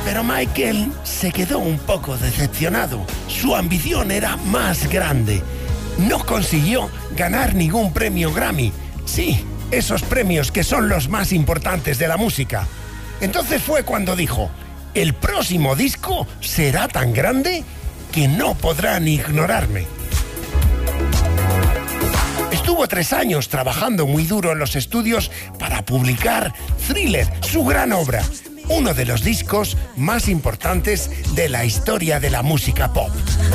Pero Michael se quedó un poco decepcionado. Su ambición era más grande. No consiguió ganar ningún premio Grammy. Sí, esos premios que son los más importantes de la música. Entonces fue cuando dijo: el próximo disco será tan grande que no podrán ignorarme. Estuvo 3 años trabajando muy duro en los estudios para publicar Thriller, su gran obra, uno de los discos más importantes de la historia de la música pop.